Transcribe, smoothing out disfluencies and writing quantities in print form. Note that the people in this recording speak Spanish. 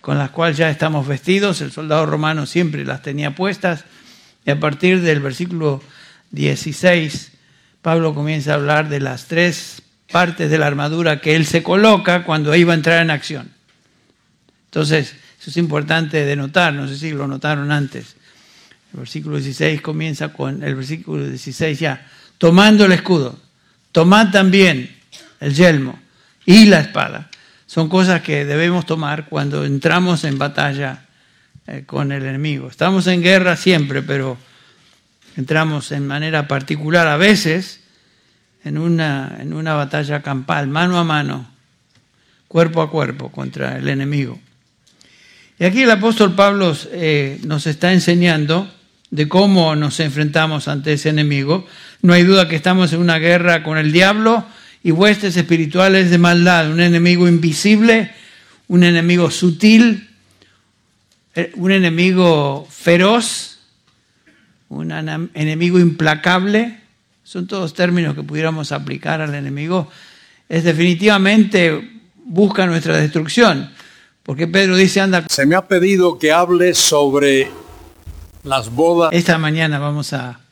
con las cuales ya estamos vestidos. El soldado romano siempre las tenía puestas. Y a partir del versículo 16, Pablo comienza a hablar de las 3 partes de la armadura que él se coloca cuando iba a entrar en acción. Entonces, eso es importante de notar, no sé si lo notaron antes. El versículo 16 comienza con el versículo 16 ya, tomando el escudo, tomad también el yelmo y la espada. Son cosas que debemos tomar cuando entramos en batalla con el enemigo. Estamos en guerra siempre, pero entramos en manera particular a veces en una batalla campal, mano a mano, cuerpo a cuerpo contra el enemigo. Y aquí el apóstol Pablo nos está enseñando de cómo nos enfrentamos ante ese enemigo. No hay duda que estamos en una guerra con el diablo y huestes espirituales de maldad, un enemigo invisible, un enemigo sutil, un enemigo feroz, un enemigo implacable. Son todos términos que pudiéramos aplicar al enemigo. Es definitivamente busca nuestra destrucción. Porque Pedro dice, anda. Se me ha pedido que hable sobre las bodas. Esta mañana vamos a